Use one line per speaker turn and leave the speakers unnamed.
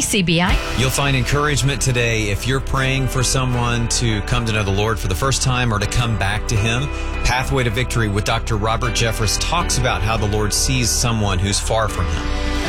KCBI.
You'll find encouragement today if you're praying for someone to come to know the Lord for the first time or to come back to Him. Pathway to Victory with Dr. Robert Jeffress talks about how the Lord sees someone who's far from Him.